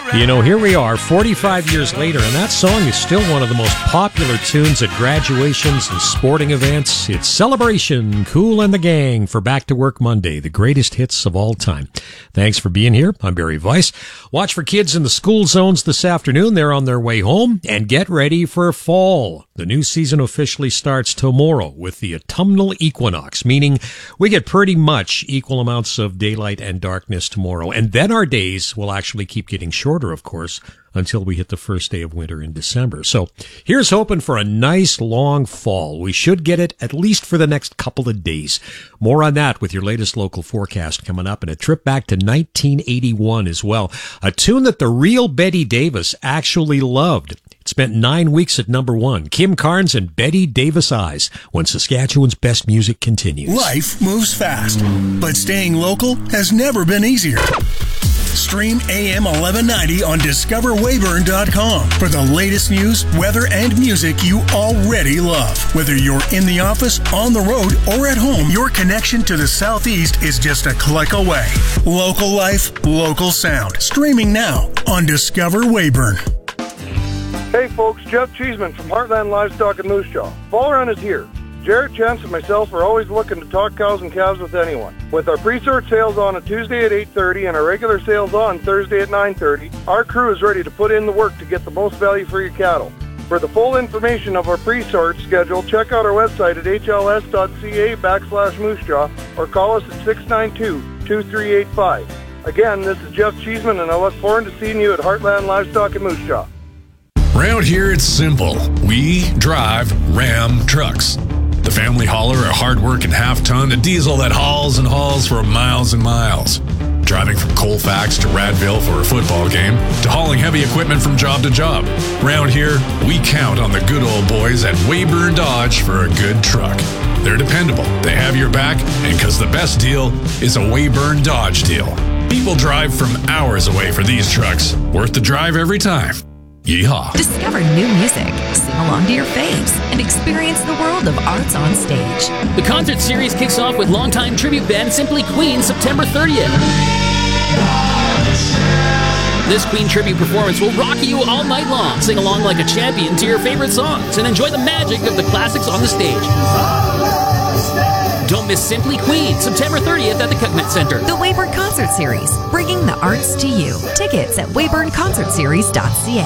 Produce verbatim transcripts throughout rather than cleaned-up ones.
You know, here we are forty-five years later, and that song is still one of the most popular tunes at graduations and sporting events. It's Celebration, Kool and the Gang for Back to Work Monday, the greatest hits of all time. Thanks for being here. I'm Barry Weiss. Watch for kids in the school zones this afternoon. They're on their way home. And get ready for fall. The new season officially starts tomorrow with the autumnal equinox, meaning we get pretty much equal amounts of daylight and darkness tomorrow. And then our days will actually keep getting shorter, of course, until we hit the first day of winter in December. So here's hoping for a nice long fall. We should get it at least for the next couple of days. More on that with your latest local forecast coming up, and a trip back to nineteen eighty-one as well. A tune that the real Betty Davis actually loved. It spent nine weeks at number one. Kim Carnes and Betty Davis Eyes, when Saskatchewan's best music continues. Life moves fast, but staying local has never been easier. Stream A M eleven ninety on discover weyburn dot com for the latest news, weather, and music you already love. Whether you're in the office, on the road, or at home, your connection to the Southeast is just a click away. Local life, local sound. Streaming now on Discover Weyburn. Hey folks, Jeff Cheeseman from Heartland Livestock and Moose Jaw. Fall run is here. Jared, Chance, and myself are always looking to talk cows and calves with anyone. With our pre-sort sales on a Tuesday at eight thirty and our regular sales on Thursday at nine thirty, our crew is ready to put in the work to get the most value for your cattle. For the full information of our pre-sort schedule, check out our website at h l s dot c a backslash moose jaw or call us at six nine two, two three eight five. Again, this is Jeff Cheeseman, and I look forward to seeing you at Heartland Livestock and Moose Jaw. Around here, it's simple. We drive Ram trucks. The family hauler, a hard-working half-ton, a diesel that hauls and hauls for miles and miles. Driving from Colfax to Radville for a football game, to hauling heavy equipment from job to job. Around here, we count on the good old boys at Weyburn Dodge for a good truck. They're dependable, they have your back, and because the best deal is a Weyburn Dodge deal. People drive from hours away for these trucks. Worth the drive every time. Yeehaw. Discover new music, sing along to your faves, and experience the world of arts on stage. The concert series kicks off with longtime tribute band Simply Queen September thirtieth. This Queen tribute performance will rock you all night long. Sing along like a champion to your favorite songs and enjoy the magic of the classics on the stage. Don't miss Simply Queen, September thirtieth at the Cuckmet Center. The Weyburn Concert Series, bringing the arts to you. Tickets at weyburn concert series dot c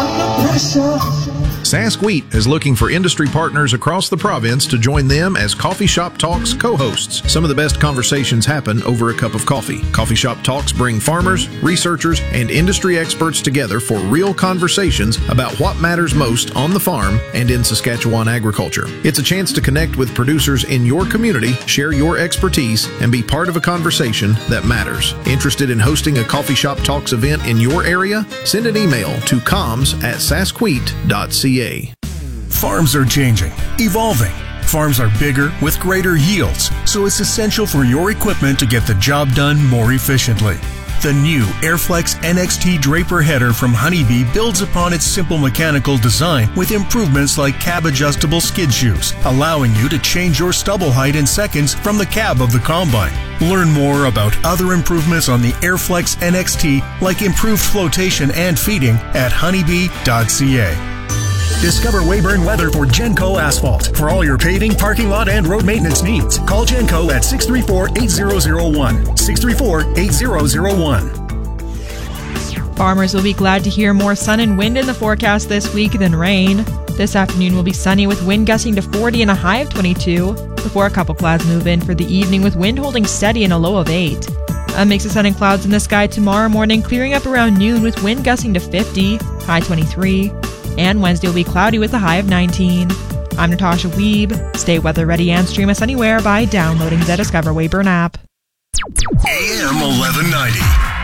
a. Sask Wheat is looking for industry partners across the province to join them as Coffee Shop Talks co-hosts. Some of the best conversations happen over a cup of coffee. Coffee Shop Talks bring farmers, researchers, and industry experts together for real conversations about what matters most on the farm and in Saskatchewan agriculture. It's a chance to connect with producers in your community, share your expertise, and be part of a conversation that matters. Interested in hosting a Coffee Shop Talks event in your area? Send an email to comms at sask wheat dot c a. Farms are changing, evolving. Farms are bigger with greater yields, so it's essential for your equipment to get the job done more efficiently. The new Airflex N X T Draper header from Honeybee builds upon its simple mechanical design with improvements like cab-adjustable skid shoes, allowing you to change your stubble height in seconds from the cab of the combine. Learn more about other improvements on the Airflex N X T, like improved flotation and feeding, at honeybee dot c a. Discover Weyburn Weather for Genco Asphalt. For all your paving, parking lot, and road maintenance needs, call Genco at six three four, eight zero zero one. six three four, eight zero zero one. Farmers will be glad to hear more sun and wind in the forecast this week than rain. This afternoon will be sunny with wind gusting to forty and a high of twenty-two, before a couple clouds move in for the evening with wind holding steady and a low of eight. A mix of sun and clouds in the sky tomorrow morning, clearing up around noon with wind gusting to fifty, high twenty-three. And Wednesday will be cloudy with a high of nineteen. I'm Natasha Weeb. Stay weather ready and stream us anywhere by downloading the Discover Weyburn app. A M eleven ninety.